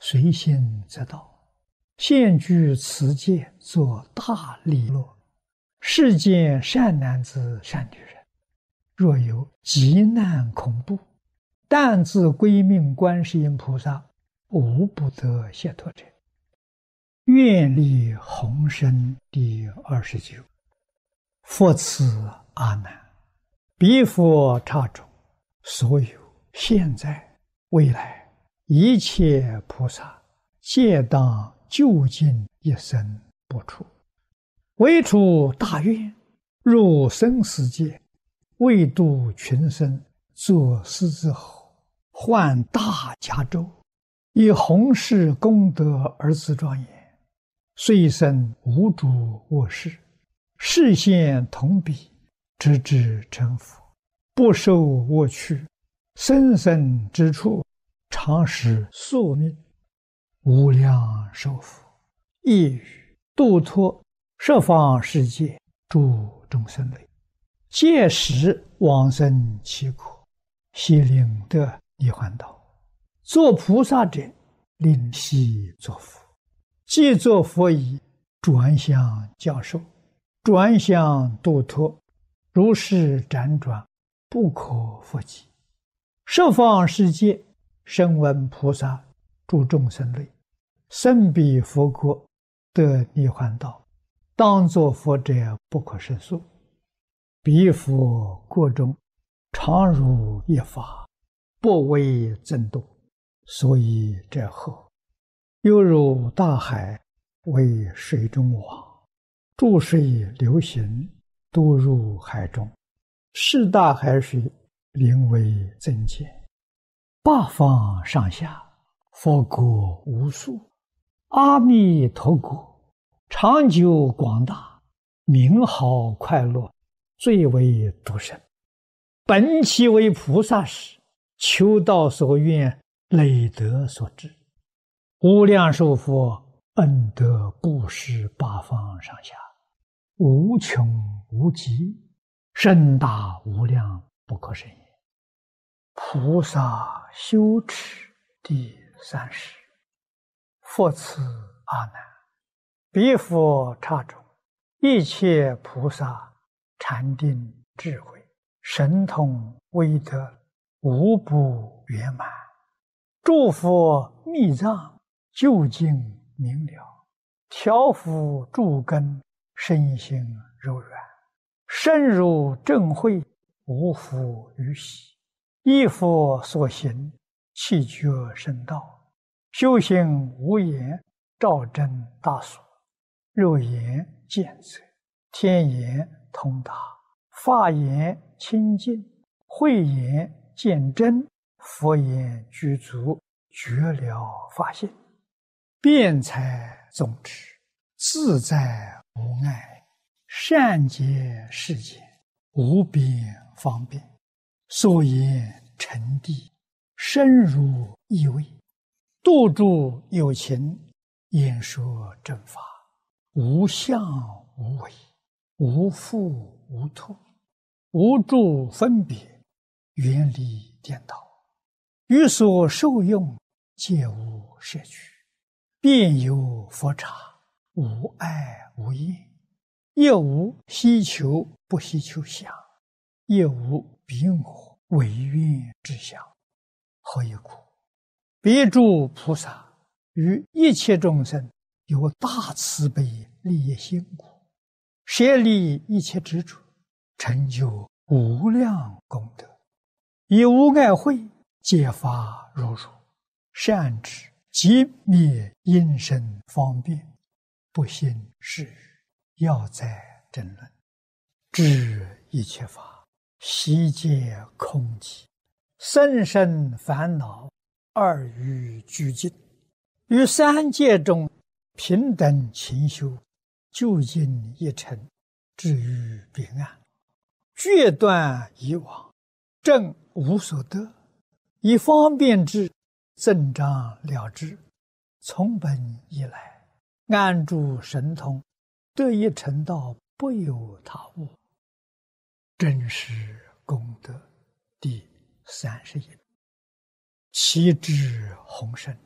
随心则到。现居此界，作大利乐。世间善男子、善女人，若有急难恐怖，但自归命观世音菩萨，无不得解脱者。愿力宏深第29。佛此阿难，彼佛刹中，所有现在未来一切菩萨，皆当究竟一生不出，唯出大愿，入生死界，为度群生，作狮子吼，唤大迦州，以弘誓功德而自庄严。虽生无诸恶事，示现同彼，直至成佛，不受恶趣，生生之处，常使宿命，无量寿福，一语度脱十方世界诸众生类，届时往生其国，悉令得涅槃道。作菩萨者，令悉作佛。既作佛已，转向教授，转向度脱，如是辗转，不可复计。十方世界，声闻菩萨诸众生类，生彼佛国，得涅槃道，当作佛者不可胜数。彼佛国中，常如一法，不为增多，所以者后，犹如大海，为水中网，注水流行，都入海中，是大海水，名为增减。八方上下，佛国无数，阿弥陀国，长久广大，名好快乐，最为独生。本其为菩萨时，求道所愿，累德所致，无量寿佛恩德布施八方上下，无穷无极，深大无量，不可胜也。菩萨修持第30。佛此阿难，彼佛刹中，一切菩萨禅定智慧神通威德，无不圆满。诸佛密藏究竟明了，调伏诸根，身心柔软，深入正慧，无复于喜。依佛所行，气觉深道，修行无言，照真大所。肉眼见则，天眼通达，法眼清净，慧眼见真，佛眼具足，觉了法性，辩才总持，自在无碍，善解世间，无边方便。所言沉谛，深入意味，度诸有情，演说正法，无相无为，无复无脱，无诸分别，远离颠倒，于所受用，皆无摄取，遍有佛刹，无碍无厌，亦无希求不希求相，亦无彼我唯愿之相。何以故？彼诸菩萨于一切众生有大慈悲利益心故，舍离一切执着，成就无量功德，以无碍慧解法如如，善知即灭因身方便，不信是语，要在争论，知一切法悉皆空寂，甚深烦恼，二于俱尽，于三界中平等勤修，究竟一尘，至于彼岸，决断以往，正无所得，以方便智增长了之，从本以来，安住神通，得一成道，不有他物。真实功德第31。其智宏深，